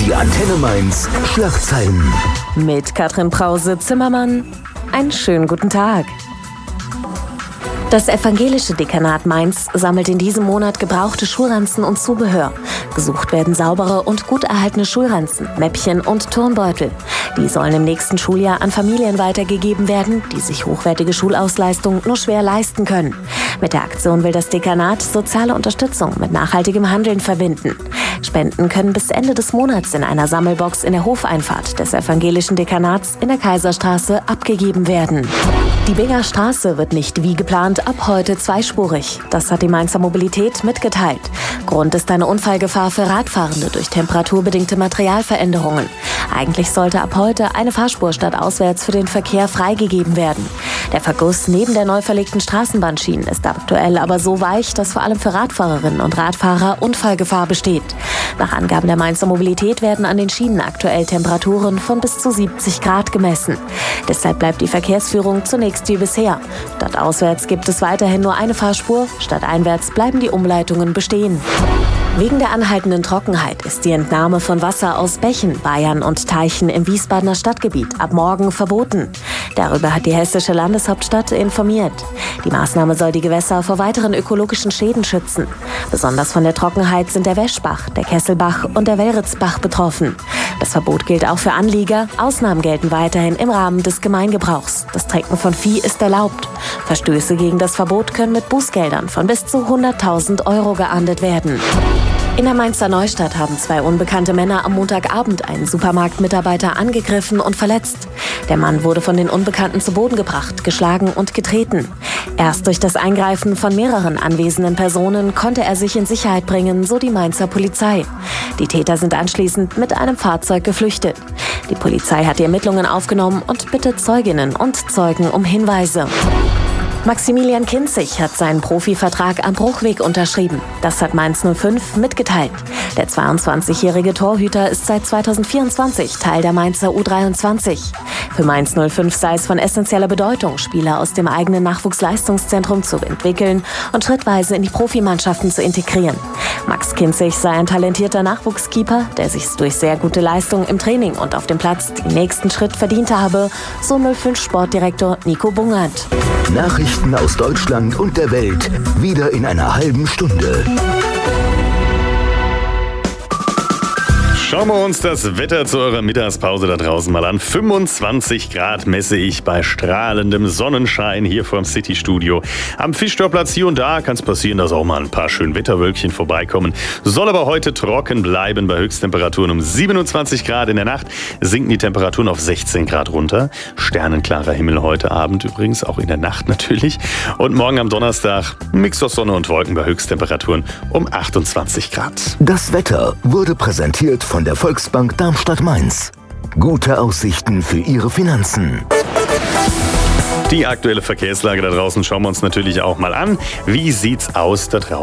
Die Antenne Mainz Schlagzeilen. Mit Katrin Brause-Zimmermann. Einen schönen guten Tag. Das evangelische Dekanat Mainz sammelt in diesem Monat gebrauchte Schulranzen und Zubehör. Gesucht werden saubere und gut erhaltene Schulranzen, Mäppchen und Turnbeutel. Die sollen im nächsten Schuljahr an Familien weitergegeben werden, die sich hochwertige Schulausleistung nur schwer leisten können. Mit der Aktion will das Dekanat soziale Unterstützung mit nachhaltigem Handeln verbinden. Spenden können bis Ende des Monats in einer Sammelbox in der Hofeinfahrt des evangelischen Dekanats in der Kaiserstraße abgegeben werden. Die Binger Straße wird nicht wie geplant ab heute zweispurig. Das hat die Mainzer Mobilität mitgeteilt. Grund ist eine Unfallgefahr für Radfahrende durch temperaturbedingte Materialveränderungen. Eigentlich sollte ab heute eine Fahrspur stadtauswärts für den Verkehr freigegeben werden. Der Verguss neben der neu verlegten Straßenbahnschienen ist aktuell aber so weich, dass vor allem für Radfahrerinnen und Radfahrer Unfallgefahr besteht. Nach Angaben der Mainzer Mobilität werden an den Schienen aktuell Temperaturen von bis zu 70 Grad gemessen. Deshalb bleibt die Verkehrsführung zunächst wie bisher. Stadtauswärts gibt es weiterhin nur eine Fahrspur, stadteinwärts bleiben die Umleitungen bestehen. Wegen der anhaltenden Trockenheit ist die Entnahme von Wasser aus Bächen, Weihern und Teichen im Wiesbadener Stadtgebiet ab morgen verboten. Darüber hat die hessische Landeshauptstadt informiert. Die Maßnahme soll die Gewässer vor weiteren ökologischen Schäden schützen. Besonders von der Trockenheit sind der Weschbach, der Kesselbach und der Welritzbach betroffen. Das Verbot gilt auch für Anlieger. Ausnahmen gelten weiterhin im Rahmen des Gemeingebrauchs. Das Tränken von Vieh ist erlaubt. Verstöße gegen das Verbot können mit Bußgeldern von bis zu 100.000 € geahndet werden. In der Mainzer Neustadt haben zwei unbekannte Männer am Montagabend einen Supermarktmitarbeiter angegriffen und verletzt. Der Mann wurde von den Unbekannten zu Boden gebracht, geschlagen und getreten. Erst durch das Eingreifen von mehreren anwesenden Personen konnte er sich in Sicherheit bringen, so die Mainzer Polizei. Die Täter sind anschließend mit einem Fahrzeug geflüchtet. Die Polizei hat die Ermittlungen aufgenommen und bittet Zeuginnen und Zeugen um Hinweise. Maximilian Kinzig hat seinen Profivertrag am Bruchweg unterschrieben. Das hat Mainz 05 mitgeteilt. Der 22-jährige Torhüter ist seit 2024 Teil der Mainzer U23. Für Mainz 05 sei es von essentieller Bedeutung, Spieler aus dem eigenen Nachwuchsleistungszentrum zu entwickeln und schrittweise in die Profimannschaften zu integrieren. Max Kinzig sei ein talentierter Nachwuchskeeper, der sich durch sehr gute Leistung im Training und auf dem Platz den nächsten Schritt verdient habe, so 05-Sportdirektor Nico Bungert. Nachrichten aus Deutschland und der Welt, wieder in einer halben Stunde. Schauen wir uns das Wetter zu eurer Mittagspause da draußen mal an. 25 Grad messe ich bei strahlendem Sonnenschein hier vorm City-Studio. Am Fischtorplatz hier und da kann es passieren, dass auch mal ein paar schöne Wetterwölkchen vorbeikommen. Soll aber heute trocken bleiben bei Höchsttemperaturen um 27 Grad. In der Nacht sinken die Temperaturen auf 16 Grad runter. Sternenklarer Himmel heute Abend übrigens, auch in der Nacht natürlich. Und morgen am Donnerstag ein Mix aus Sonne und Wolken bei Höchsttemperaturen um 28 Grad. Das Wetter wurde präsentiert von der Volksbank Darmstadt-Mainz. Gute Aussichten für Ihre Finanzen. Die aktuelle Verkehrslage da draußen schauen wir uns natürlich auch mal an. Wie sieht's aus da draußen?